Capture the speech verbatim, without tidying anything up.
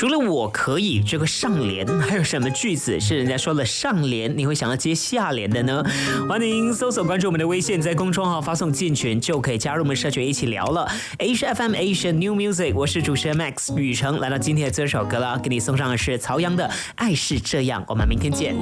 除了我可以这个上联，还有什么句子是人家说了上联你会想要接下联的呢？欢迎搜索关注我们的微信，在公众号发送进群就可以加入我们社群一起聊了。H F M Asia New Music， 我是主持人 Max 雨成，来到今天的这首歌了，给你送上的是曹阳的《爱是这样》，我们明天见。